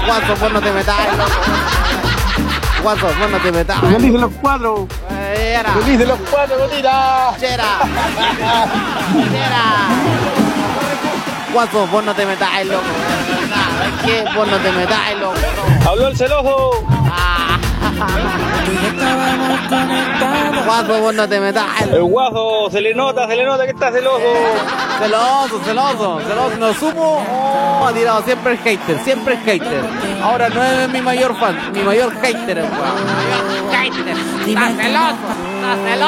Guaso, vos no te metas, loco. Guaso, vos no te metas. Feliz de los cuatro. Era. Feliz de los cuatro, gotita. Chera. Guaso, vos no te metas, loco. Es que vos no te metas, loco. Habló el celoso. Guaso, vos no te metas. El guaso, se le nota que está celoso. Celoso. No sumo. Ha tirado siempre el hater. Ahora no es mi mayor fan, mi mayor hater. Está celoso.